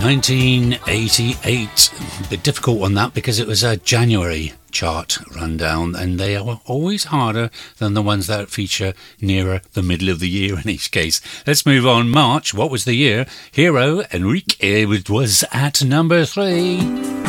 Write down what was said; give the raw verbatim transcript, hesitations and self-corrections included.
nineteen eighty-eight. A bit difficult on that because it was a January chart rundown, and they are always harder than the ones that feature nearer the middle of the year in each case. Let's move on. March, what was the year? Hero, Enrique, it was at number three.